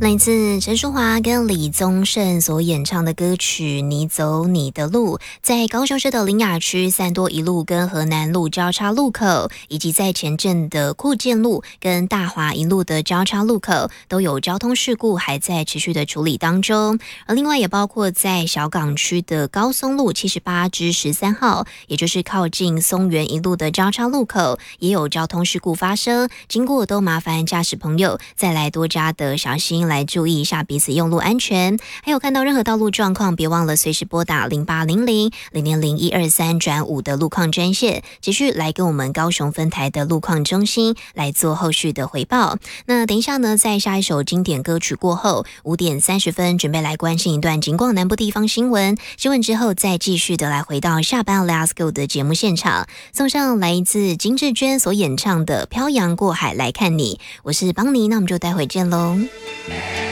来自陈淑华跟李宗盛所演唱的歌曲《你走你的路》，在高雄市的苓雅区三多一路跟河南路交叉路口，以及在前镇的库建路跟大华一路的交叉路口，都有交通事故还在持续的处理当中。而另外也包括在小港区的高松路78-13号，也就是靠近松原一路的交叉路口，也有交通事故发生，经过都麻烦驾驶朋友再来多加的小心，来注意一下彼此用路安全。还有看到任何道路状况，别忘了随时拨打0800-000-123-5的路况专线，继续来跟我们高雄分台的路况中心来做后续的回报。那等一下呢，在下一首经典歌曲过后，5点30分准备来关心一段景广南部地方新闻，新闻之后再继续的来回到下班 Let's Go 的节目现场，送上来自金智娟所演唱的《漂洋过海来看你》。我是邦尼，那我们就待会见喽。